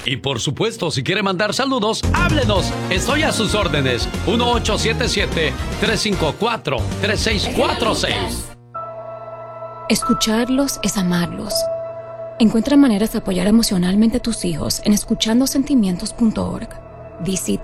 Y por supuesto, si quiere mandar saludos, háblenos. Estoy a sus órdenes. 1877-354-3646. Escucharlos es amarlos. Encuentra maneras de apoyar emocionalmente a tus hijos en escuchandosentimientos.org. Visita